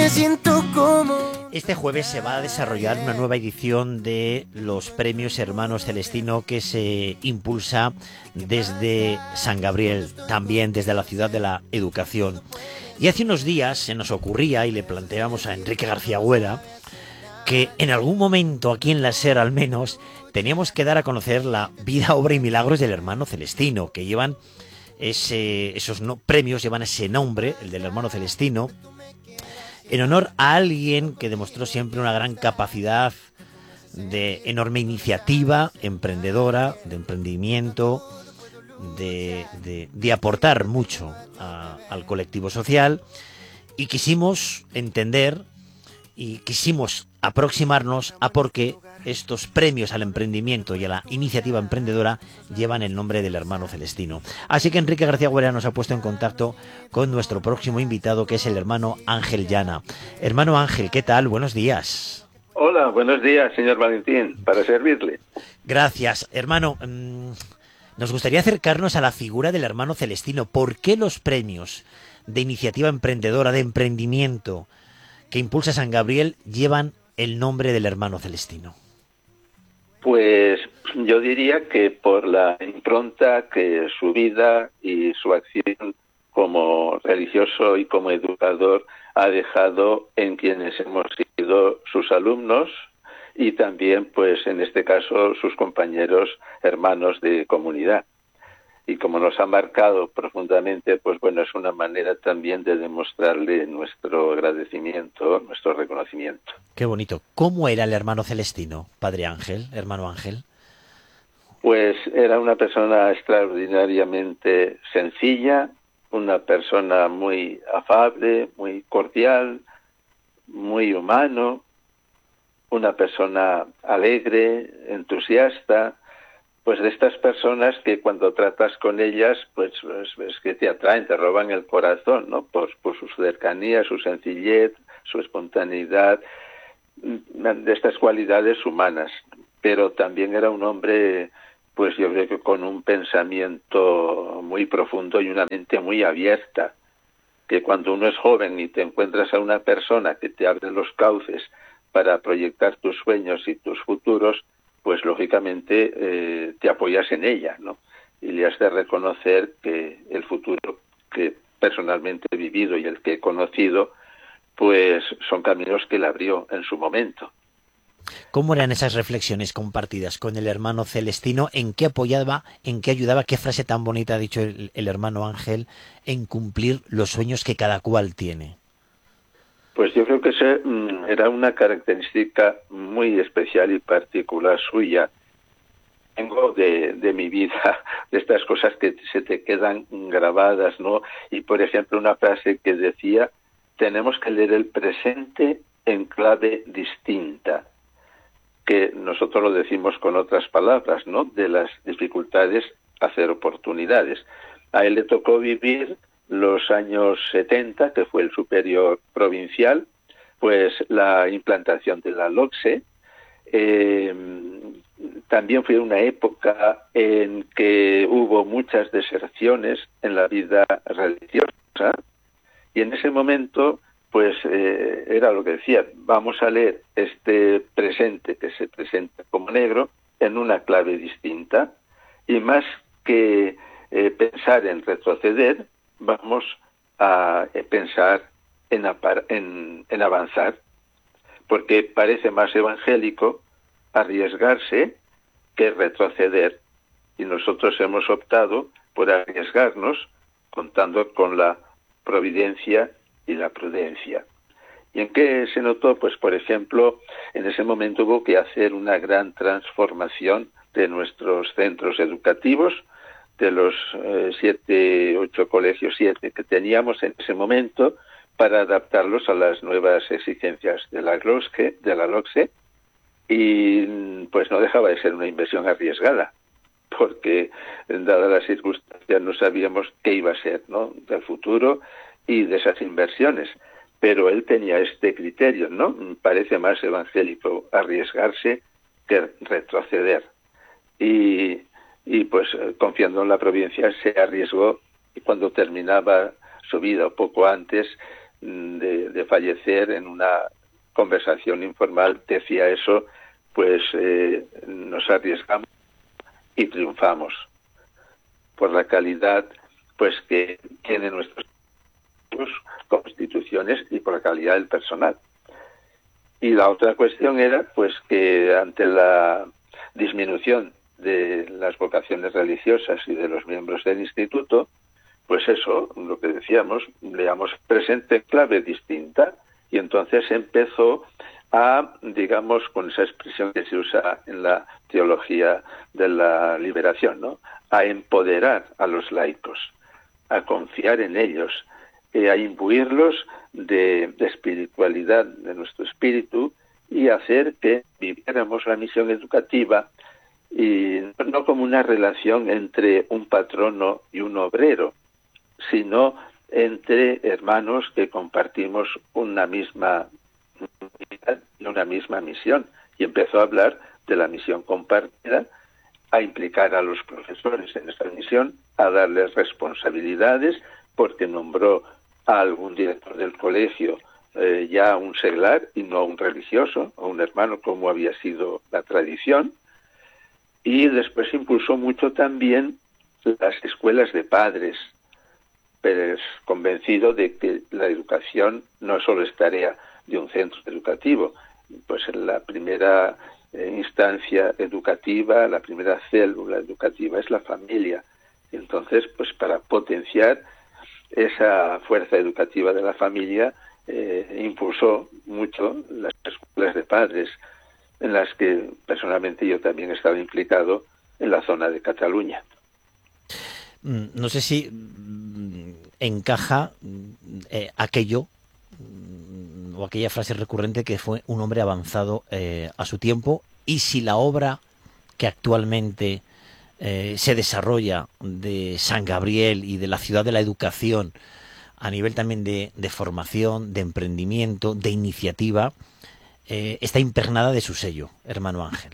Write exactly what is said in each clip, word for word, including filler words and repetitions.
me siento como... Este jueves se va a desarrollar una nueva edición de los Premios Hermanos Celestino que se impulsa desde San Gabriel, también desde la Ciudad de la Educación. Y hace unos días se nos ocurría, y le planteamos a Enrique García Güera, que en algún momento, aquí en la SER al menos, teníamos que dar a conocer la vida, obra y milagros del hermano Celestino, que llevan ese, esos no, premios, llevan ese nombre, el del hermano Celestino, en honor a alguien que demostró siempre una gran capacidad de enorme iniciativa emprendedora, de emprendimiento, de, de, de aportar mucho a, al colectivo social, y quisimos entender y quisimos aproximarnos a por qué estos premios al emprendimiento y a la iniciativa emprendedora llevan el nombre del hermano Celestino. Así que Enrique García Güera nos ha puesto en contacto con nuestro próximo invitado, que es el hermano Ángel Llana. Hermano Ángel, ¿qué tal? Buenos días. Hola, buenos días, señor Valentín, para servirle. Gracias. Hermano, mmm, nos gustaría acercarnos a la figura del hermano Celestino. ¿Por qué los premios de iniciativa emprendedora, de emprendimiento, que impulsa San Gabriel, llevan el nombre del hermano Celestino? Pues yo diría que por la impronta que su vida y su acción como religioso y como educador ha dejado en quienes hemos sido sus alumnos y también, pues en este caso, sus compañeros hermanos de comunidad. Y como nos ha marcado profundamente, pues bueno, es una manera también de demostrarle nuestro agradecimiento, nuestro reconocimiento. Qué bonito. ¿Cómo era el hermano Celestino, Padre Ángel, hermano Ángel? Pues era una persona extraordinariamente sencilla, una persona muy afable, muy cordial, muy humano, una persona alegre, entusiasta. Pues de estas personas que cuando tratas con ellas, pues es que te atraen, te roban el corazón, ¿no? Por, por su cercanía, su sencillez, su espontaneidad, de estas cualidades humanas. Pero también era un hombre, pues yo creo que con un pensamiento muy profundo y una mente muy abierta, que cuando uno es joven y te encuentras a una persona que te abre los cauces para proyectar tus sueños y tus futuros, pues lógicamente eh, te apoyas en ella, ¿no? Y le has de reconocer que el futuro que personalmente he vivido y el que he conocido, pues son caminos que él abrió en su momento. ¿Cómo eran esas reflexiones compartidas con el hermano Celestino? ¿En qué apoyaba, en qué ayudaba? ¿Qué frase tan bonita ha dicho el, el hermano Ángel en cumplir los sueños que cada cual tiene? Pues yo creo que ese era una característica muy especial y particular suya. Tengo de, de mi vida, de estas cosas que se te quedan grabadas, ¿no? Y, por ejemplo, una frase que decía, tenemos que leer el presente en clave distinta, que nosotros lo decimos con otras palabras, ¿no? De las dificultades hacer oportunidades. A él le tocó vivir los años setenta, que fue el superior provincial, pues la implantación de la LOCSE. Eh, también fue una época en que hubo muchas deserciones en la vida religiosa, y en ese momento pues eh, era lo que decía, vamos a leer este presente que se presenta como negro en una clave distinta, y más que eh, pensar en retroceder, vamos a pensar en, en, en avanzar, porque parece más evangélico arriesgarse que retroceder, y nosotros hemos optado por arriesgarnos contando con la providencia y la prudencia. ¿Y en qué se notó? Pues, por ejemplo, en ese momento hubo que hacer una gran transformación de nuestros centros educativos, de los eh, siete, ocho colegios, siete que teníamos en ese momento, para adaptarlos a las nuevas exigencias de la LOCSE, de la LOCSE, y pues no dejaba de ser una inversión arriesgada, porque dadas las circunstancias no sabíamos qué iba a ser, ¿no?, del futuro y de esas inversiones. Pero él tenía este criterio, ¿no? Parece más evangélico arriesgarse que retroceder. Y Y pues confiando en la providencia se arriesgó, y cuando terminaba su vida o poco antes, de, de fallecer, en una conversación informal decía eso, pues eh, nos arriesgamos y triunfamos por la calidad pues que tienen nuestros constituciones y por la calidad del personal. Y la otra cuestión era pues que ante la disminución de las vocaciones religiosas y de los miembros del instituto, pues eso, lo que decíamos, leamos presente clave distinta, y entonces empezó a, digamos, con esa expresión que se usa en la teología de la liberación, ¿no?, a empoderar a los laicos, a confiar en ellos, eh, a imbuirlos de, de espiritualidad de nuestro espíritu y hacer que viviéramos la misión educativa, y no como una relación entre un patrono y un obrero, sino entre hermanos que compartimos una misma y una misma misión. Y empezó a hablar de la misión compartida, a implicar a los profesores en esta misión, a darles responsabilidades, porque nombró a algún director del colegio eh, ya un seglar y no un religioso o un hermano, como había sido la tradición. Y después impulsó mucho también las escuelas de padres, pero es convencido de que la educación no solo es tarea de un centro educativo, pues en la primera eh, instancia educativa, la primera célula educativa es la familia. Y entonces, pues para potenciar esa fuerza educativa de la familia, eh, impulsó mucho las escuelas de padres, en las que personalmente yo también estaba implicado en la zona de Cataluña. No sé si encaja eh, aquello o aquella frase recurrente que fue un hombre avanzado eh, a su tiempo, y si la obra que actualmente eh, se desarrolla de San Gabriel y de la ciudad de la educación a nivel también de, de formación, de emprendimiento, de iniciativa, eh, está impregnada de su sello, hermano Ángel.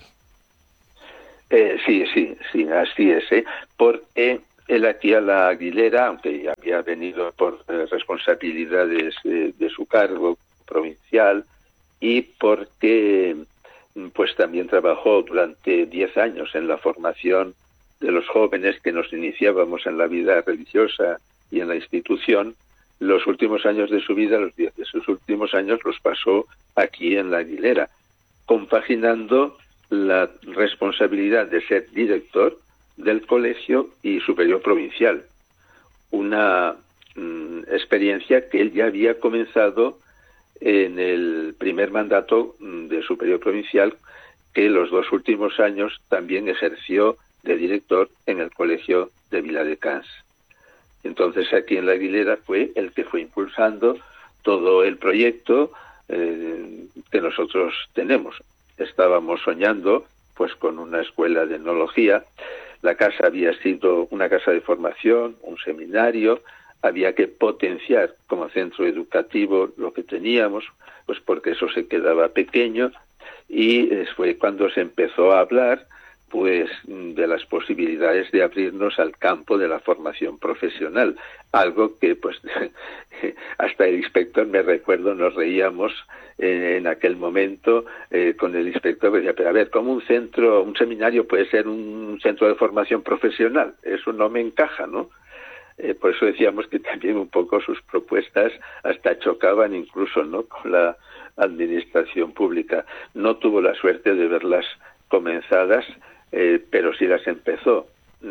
Eh, sí, sí, sí, así es, ¿eh? Porque él aquí a la Aguilera, aunque ya había venido por eh, responsabilidades eh, de su cargo provincial, y porque pues también trabajó durante diez años en la formación de los jóvenes que nos iniciábamos en la vida religiosa y en la institución, los últimos años de su vida, los diez de sus últimos años los pasó aquí en la Aguilera, compaginando la responsabilidad de ser director del Colegio y Superior Provincial, una mm, experiencia que él ya había comenzado en el primer mandato de Superior Provincial, que los dos últimos años también ejerció de director en el Colegio de Viladecans. Entonces aquí en la Aguilera fue el que fue impulsando todo el proyecto eh, que nosotros tenemos. Estábamos soñando pues con una escuela de etnología. La casa había sido una casa de formación, un seminario. Había que potenciar como centro educativo lo que teníamos, pues porque eso se quedaba pequeño, y fue cuando se empezó a hablar pues de las posibilidades de abrirnos al campo de la formación profesional, algo que pues hasta el inspector, me recuerdo, nos reíamos eh, en aquel momento eh, con el inspector, que decía, pero a ver, ¿cómo un centro, un seminario puede ser un centro de formación profesional? Eso no me encaja, ¿no? Eh, por eso decíamos que también un poco sus propuestas hasta chocaban incluso, ¿no?, con la administración pública. No tuvo la suerte de verlas comenzadas, eh, pero sí las empezó.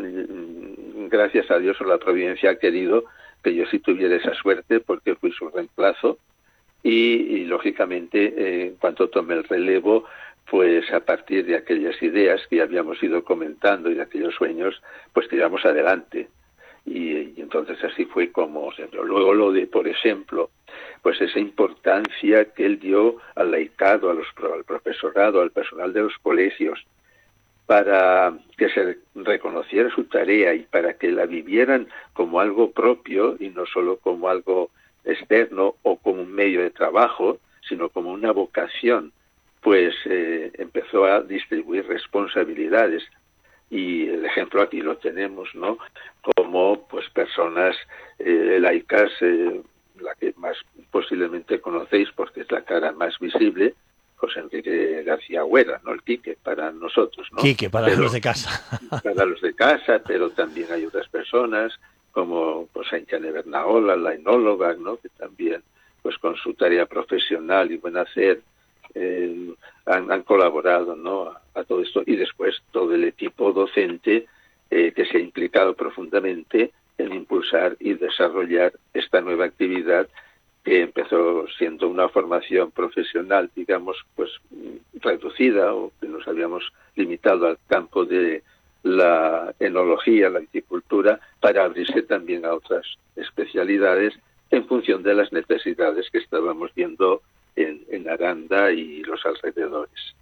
Gracias a Dios o la providencia ha querido que yo sí tuviera esa suerte, porque fui su reemplazo y, y lógicamente, eh, en cuanto tomé el relevo, pues a partir de aquellas ideas que ya habíamos ido comentando y de aquellos sueños, pues tiramos adelante. Y, y entonces así fue como, o sea, luego lo de, por ejemplo, pues esa importancia que él dio al laicado, a los, al profesorado, al personal de los colegios, para que se reconociera su tarea y para que la vivieran como algo propio y no solo como algo externo o como un medio de trabajo, sino como una vocación, pues eh, empezó a distribuir responsabilidades. Y el ejemplo aquí lo tenemos, ¿no?, como pues personas eh, laicas eh, la que más posiblemente conocéis porque es la cara más visible, José Enrique García Huera, ¿no? El Quique para nosotros, ¿no? Quique para pero, los de casa. Para los de casa, pero también hay otras personas como pues Ainchane Bernaola, la enóloga, ¿no? Que también pues con su tarea profesional y buen hacer eh, han, han colaborado, ¿no? a, a todo esto, y después todo el equipo docente eh, que se ha implicado profundamente en impulsar y desarrollar esta nueva actividad que empezó siendo una formación profesional, digamos, pues reducida, o que nos habíamos limitado al campo de la enología, la viticultura, para abrirse también a otras especialidades en función de las necesidades que estábamos viendo en, en Aranda y los alrededores.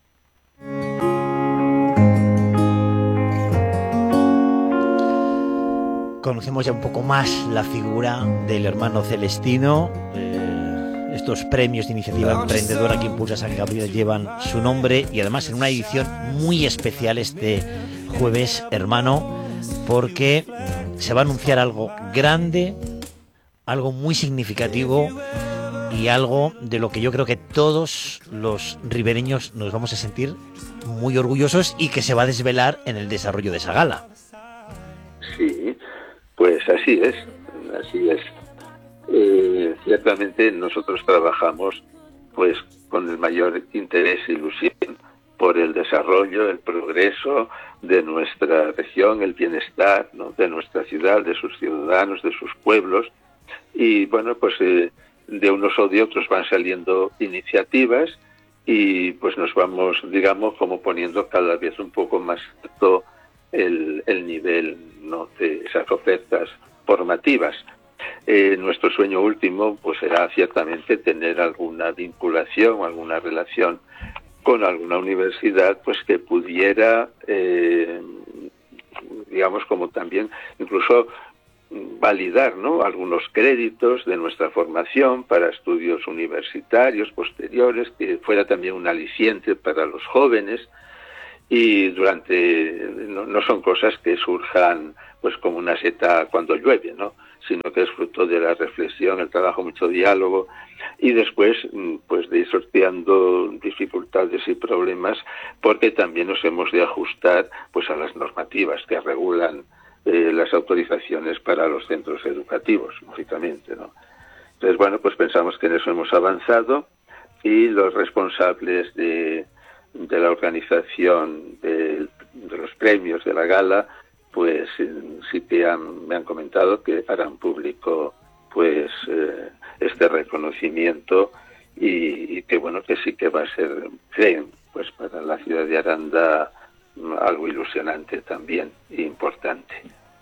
Conocemos ya un poco más la figura del hermano Celestino. Eh, estos premios de iniciativa emprendedora que impulsa San Gabriel llevan su nombre, y además en una edición muy especial este jueves, hermano, porque se va a anunciar algo grande, algo muy significativo y algo de lo que yo creo que todos los ribereños nos vamos a sentir muy orgullosos y que se va a desvelar en el desarrollo de esa gala. Sí, pues así es, así es. Eh, ciertamente nosotros trabajamos pues con el mayor interés e ilusión por el desarrollo, el progreso de nuestra región, el bienestar, ¿no? de nuestra ciudad, de sus ciudadanos, de sus pueblos. Y bueno, pues eh, de unos o de otros van saliendo iniciativas y pues nos vamos, digamos, como poniendo cada vez un poco más alto el, el nivel, ¿no? de esas ofertas formativas. Eh, nuestro sueño último pues será ciertamente tener alguna vinculación, alguna relación con alguna universidad pues que pudiera, eh, digamos, como también incluso validar, ¿no? algunos créditos de nuestra formación para estudios universitarios posteriores, que fuera también un aliciente para los jóvenes. Y durante no, no son cosas que surjan pues como una seta cuando llueve, ¿no? sino que es fruto de la reflexión, el trabajo, mucho diálogo, y después pues de ir sorteando dificultades y problemas, porque también nos hemos de ajustar pues a las normativas que regulan eh, las autorizaciones para los centros educativos, lógicamente, ¿no? Entonces, bueno, pues pensamos que en eso hemos avanzado, y los responsables de de la organización de, de los premios de la gala, pues sí que han, me han comentado que harán público pues eh, este reconocimiento, y, y que bueno, que sí que va a ser, creen, pues para la ciudad de Aranda algo ilusionante también e importante.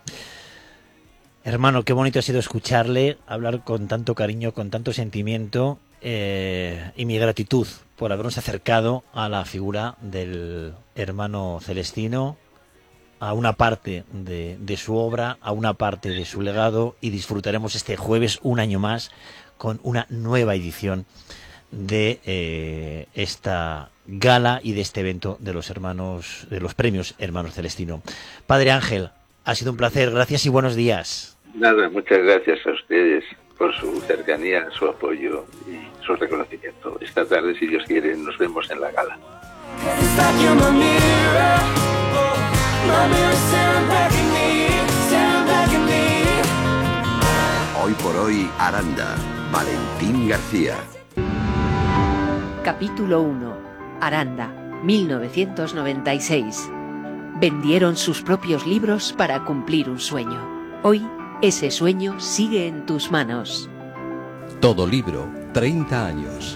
Hermano, qué bonito ha sido escucharle hablar con tanto cariño, con tanto sentimiento, eh, y mi gratitud por habernos acercado a la figura del hermano Celestino, a una parte de, de su obra, a una parte de su legado, y disfrutaremos este jueves un año más con una nueva edición de eh, esta gala y de este evento de los hermanos, de los premios Hermanos Celestino. Padre Ángel, ha sido un placer, gracias y buenos días. Nada, muchas gracias a ustedes por su cercanía, su apoyo y su reconocimiento. Esta tarde, si Dios quiere, nos vemos en la gala. Hoy por hoy, Aranda, Valentín García. Capítulo uno. Aranda, mil novecientos noventa y seis. Vendieron sus propios libros para cumplir un sueño. Hoy, ese sueño sigue en tus manos. Todo libro, treinta años.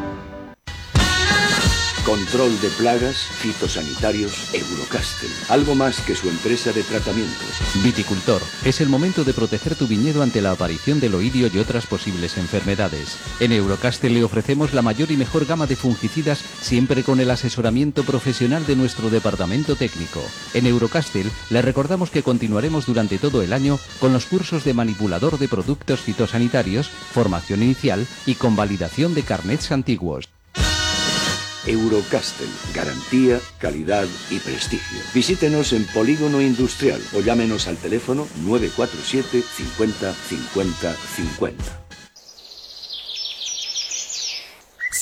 Control de plagas, fitosanitarios, Eurocastel. Algo más que su empresa de tratamiento. Viticultor, es el momento de proteger tu viñedo ante la aparición del oidio y otras posibles enfermedades. En Eurocastel le ofrecemos la mayor y mejor gama de fungicidas, siempre con el asesoramiento profesional de nuestro departamento técnico. En Eurocastel le recordamos que continuaremos durante todo el año con los cursos de manipulador de productos fitosanitarios, formación inicial y convalidación de carnets antiguos. Eurocastel, garantía, calidad y prestigio. Visítenos en Polígono Industrial o llámenos al teléfono nueve cuatro siete cincuenta cincuenta cincuenta.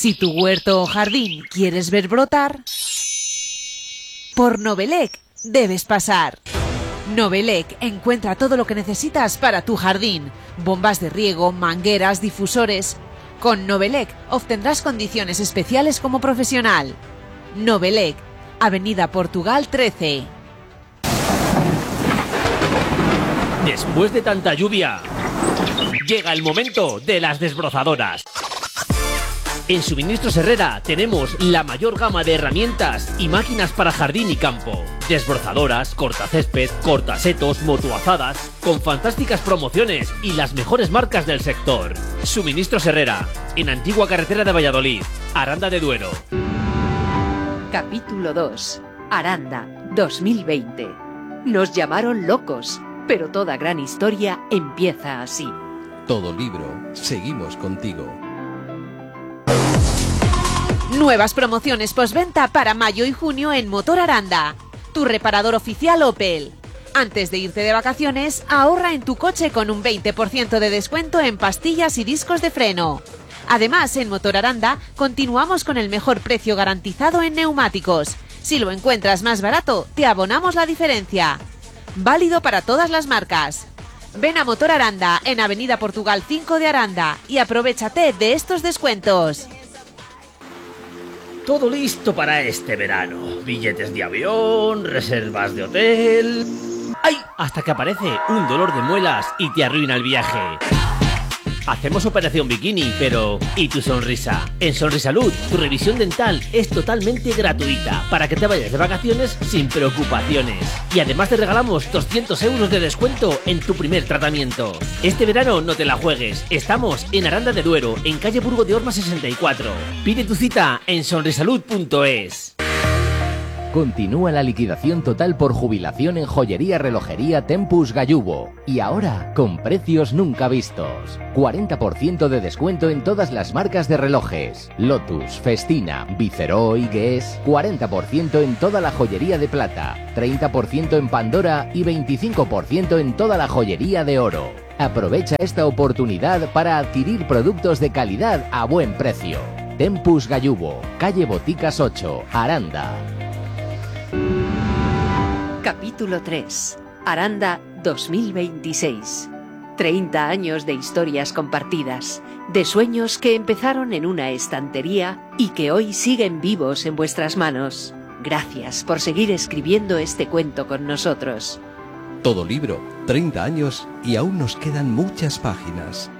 Si tu huerto o jardín quieres ver brotar, por Novelec debes pasar. Novelec encuentra todo lo que necesitas para tu jardín. Bombas de riego, mangueras, difusores. Con Novelec obtendrás condiciones especiales como profesional. Novelec, Avenida Portugal trece. Después de tanta lluvia, llega el momento de las desbrozadoras. En Suministros Herrera tenemos la mayor gama de herramientas y máquinas para jardín y campo. Desbrozadoras, cortacésped, cortasetos, motoazadas, con fantásticas promociones y las mejores marcas del sector. Suministros Herrera, en Antigua Carretera de Valladolid, Aranda de Duero. Capítulo dos. Aranda, dos mil veinte. Nos llamaron locos, pero toda gran historia empieza así. Todo libro, seguimos contigo. Nuevas promociones postventa para mayo y junio en Motor Aranda, tu reparador oficial Opel. Antes de irte de vacaciones, ahorra en tu coche con un veinte por ciento de descuento en pastillas y discos de freno. Además, en Motor Aranda continuamos con el mejor precio garantizado en neumáticos. Si lo encuentras más barato, te abonamos la diferencia. Válido para todas las marcas. Ven a Motor Aranda en Avenida Portugal cinco de Aranda y aprovéchate de estos descuentos. Todo listo para este verano. Billetes de avión, reservas de hotel... ¡Ay! Hasta que aparece un dolor de muelas y te arruina el viaje. Hacemos operación bikini, pero ¿y tu sonrisa? En Sonrisalud, tu revisión dental es totalmente gratuita para que te vayas de vacaciones sin preocupaciones. Y además te regalamos doscientos euros de descuento en tu primer tratamiento. Este verano no te la juegues. Estamos en Aranda de Duero, en calle Burgo de Orma sesenta y cuatro. Pide tu cita en sonrisalud punto es. Continúa la liquidación total por jubilación en joyería relojería Tempus Gallubo. Y ahora, con precios nunca vistos. cuarenta por ciento de descuento en todas las marcas de relojes. Lotus, Festina, Viceroy y Guess. cuarenta por ciento en toda la joyería de plata. treinta por ciento en Pandora y veinticinco por ciento en toda la joyería de oro. Aprovecha esta oportunidad para adquirir productos de calidad a buen precio. Tempus Gallubo, calle Boticas ocho, Aranda. Capítulo tres. Aranda dos mil veintiséis. treinta años de historias compartidas, de sueños que empezaron en una estantería y que hoy siguen vivos en vuestras manos. Gracias por seguir escribiendo este cuento con nosotros. Todo libro, treinta años y aún nos quedan muchas páginas.